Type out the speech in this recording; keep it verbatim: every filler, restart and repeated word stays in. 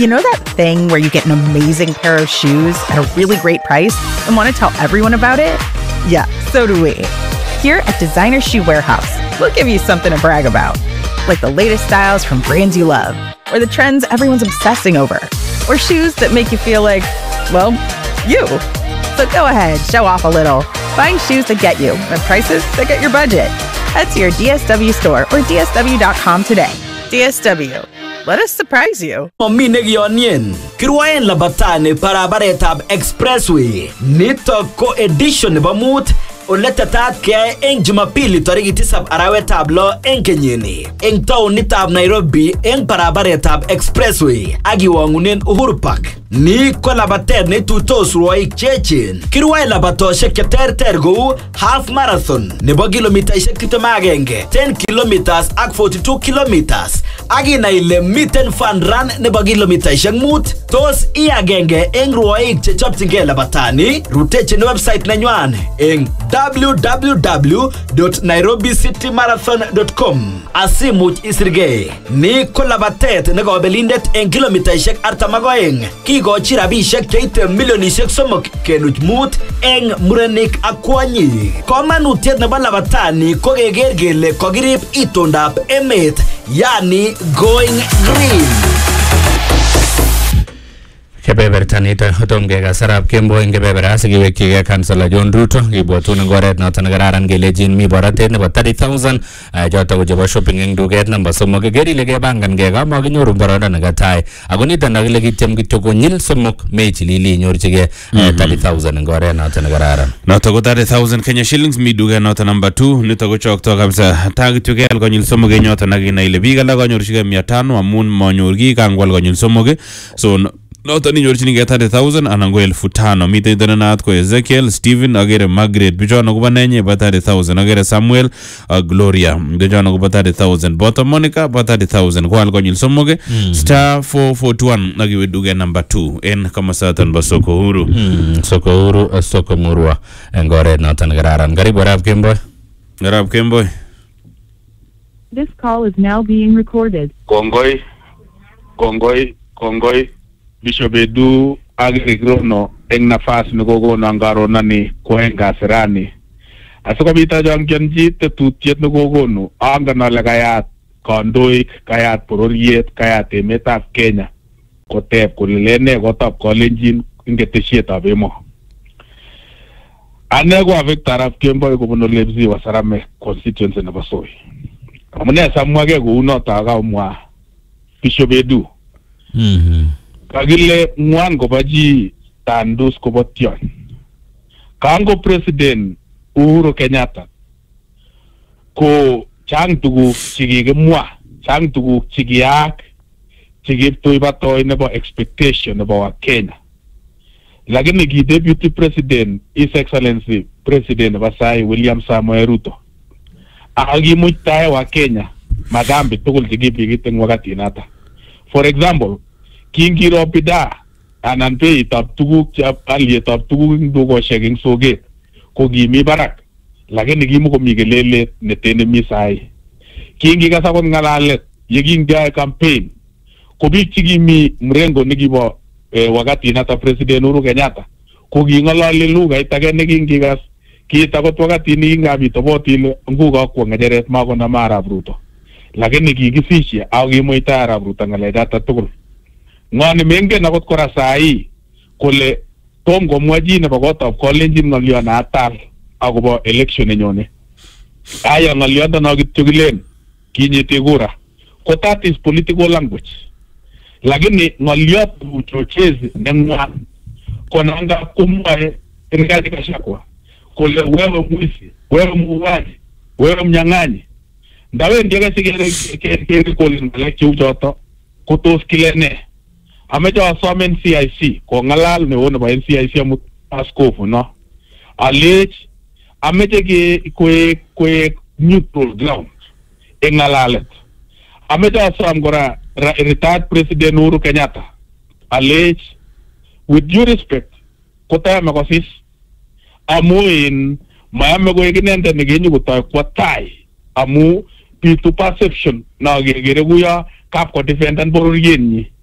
You know that thing where you get an amazing pair of shoes at a really great price and want to tell everyone about it? Yeah, so do we. Here at Designer Shoe Warehouse, we'll give you something to brag about. Like the latest styles from brands you love, or the trends everyone's obsessing over, or shoes that make you feel like, well, you. So go ahead, show off a little. Find shoes that get you at prices that get your budget. Head to your D S W store or D S W dot com today. D S W. Let us surprise you. Momine gionyen. Kirwaen labatane para baretab expressway. Nito ko edition nebo mut. Oletatat kaya eng Jumapili tariki tisab arawetab lo eng kenyini. Eng taonitab Nairobi eng parabaretab expressway. Agiwangunen Uhuru Park. Ni ko labatet ne tutos ruwaik chechen. Kirwai labatoshek ke terter go half marathon. Nebo kilomitaishek tiptem agenge. ten kilometers ak forty-two kilometers. Agi na ile mitten fun run nebo kilomitaishek mut. Tos I agenge eng ruwaik che choptinge labatani. Ruteche ne website nenywan eng w w w dot nairobi city marathon dot com. Asimuch isirge. Ni ko labatet ne gobelindet eng kilomitaishek artam ak oeng. Kigochi rabishek cheite milionishek somok kenuch mut eng murenik ak kwonyik. Komanutiet nebo labatani ko keker kele kokirib itondab emet, yani going green. Kebebertanito utom kekasarab kemboi eng kebebera sikiwekchigei Councilor John Ruto kibwotun eng oret noto nekararan kelejin mi borotet nebo thirty thousand choto ko chebo shopping eng duket namba somok. Keker ile kebangankei kamakinyoru boroindo nekatai ako nito nakile kityem kityo konyil somok mechilili inyorchigei thirty thousand eng oret noto nekararan. Noto ko thirty thousand Kenya shillings mi duket noto number two. Nito ko chokto kabisa. Ta kityo keal konyil somok eng yoto nakina ile biik alak kanyorchigei mia tano amun manyor ki kangwal konyil somok. So noto ninyorchinigei thirty thousand anan ko elfu tano. Mitei tenanat ko Ezekiel, Stephen, agere Margaret, bichono kobo nenye ba thirty thousand, agere Samuel, uh, Gloria, bichono kobo thirty thousand, Bota Monica ba thirty thousand. Ko al konyil somoge mm. star four forty-one nagiwe duge number two en kamasatan ba Soko Huru. Mm, Soko Huru, uh, Soko Murwa eng oret noto nekararan. Karibu Arab Kemboi. Arab Kemboi. This call is now being recorded. Kongoi, Kongoi, Kongoi. Bishop Edu agrigrono eng nafas negogono angaro nani koenga serani. Asikobita jangjanji tetutiet negogono angana legayat kondoik kayat pororiet kayat emetab Kenya kotep kolelene kotap kolenjin ingetesietab emo. Ane ko Victor Arap Kemboi kobuno Lebzi Wasarame constituency nebo Soi. Amune samwage ko unoto akamwa Bishop Edu. Mhm. Kagile ngwan kobaji tandus kobotion. Kango President Uhuru Kenyatta ko chang tuguk chikikimwa, chang tuguk chikiyak, chikiptoi batoi nebo expectation nebo wa Kenya. Lakini ki Deputy President His Excellency President nebo sai William Samoei Ruto akimuch tae wa Kenya magambi tugul chikipikit eng wakati nata. For example, kingiro bida anan beitab tuguk che alyetab tuguk eng dukoshek eng soket ko kimi barak, lakini kimukomi kelelet netene mi sai. Kingikas akot ngalalet yekingeai campaign ko biik chikimi mrengo nekibo eh, wakati nata President Uhuru Kenyatta ko kingololi lugait age nekingikas kiit akot wakati nekingabit tofauti nguka kwa ngecheret makonam Arap Ruto, lakini kikisishie au kimuita Arap Ruto ngalechato tugul. Ngani mengen akot kora sai kole tom komwa chi nebo kotab kolenjin ngolyo na atal akobo election nenyone. Aya ngolyondo no kityo kilen kinyiti kura. Ko that is political language. Lakini ngolyot uchochezi nengwan konanga kumwae Rigathi Gachagua kole wewe mwizi, wewe muuaji, wewe mnyang'anyi. Ndawe ndiye sikere kere kole ngale chuchoto kutos kilene. Ameja asomen C I C ko ngalal ne wona ba N C I C amut askofu no. Alej ameja ke kwe kwe neutral ground en ngalalet. Ameja asam gora retired President Uhuru Kenyatta. Alej with due respect kota makosis amu in mayame ko ikinende negenyu kotay kwa tai amu pitu perception na gegere kuya kap ko defendan bororienyi